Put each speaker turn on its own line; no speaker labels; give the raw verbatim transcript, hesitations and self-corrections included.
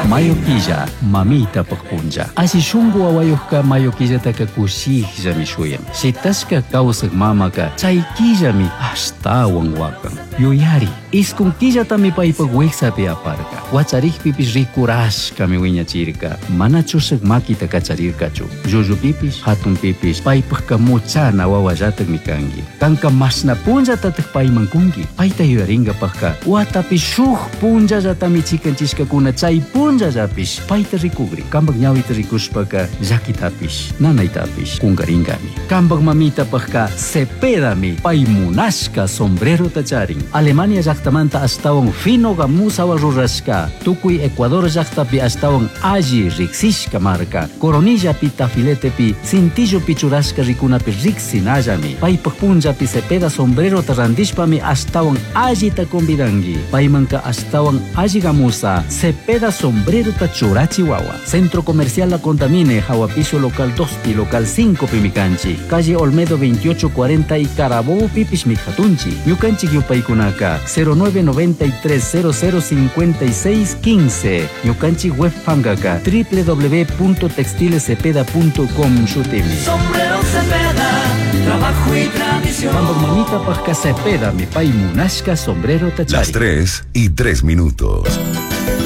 Mayoquilla, mamita pagpunja. Asi shungu awayuhka mayoquilla taka kushihja mi shuyam. Si taska kausag mamaka, chaykilla mi hasta wangwakan. Yuyari, iskun killa tami pa ipagweksa pi aparka. Wacharih pipis rikurash kami winya chirka. Mana chusag makita kacharirka chu. Juju pipis, hatun pipis, paipagka muchana wawajatag mi kangi. Kanka mas na punja tatak paimangkungi. Paita yuaringa pagka. Watapi shuh punja jatami chikan chiska kuna chay punja japis. Paita rikugri. Kambag nyawita rikuspaka jakitapis. Nanaitapis. Kungaringami. Kambag mamita pagka sepedami. Paimunashka sombrero tacharing. Alemania jaktamanta astawang fino gamusawa ruraska. Tukui Ecuador jaktapi astawang aji riksishka marka. Coronilla pi tafilete pi cintillo pichuraska rikuna pi riksinajami. Pai pagpunja pi sepeda sombrero tarandishpami astawang aji ta kombidangi. Pai manka astawang aji gamusa sepeda sombrero ta churachi wawa. Centro Comercial La Contamine, Jawapiso local dos pi local cinco pi mikanchi. Calle Olmedo veintiocho cuarenta y Carabobo pipis mijatunchi. Ñukanchi yupaikunaka cero nueve noventa y tres cero cero cincuenta y seis quince. Ñukanchi web pangaka w w w punto textiles cepeda punto com shutimi.
Sombrero Cepeda, trabajo y tradición.
Cuando mamita pasca Cepeda mi pai munashka sombrero tachari.
Las tres y tres minutos.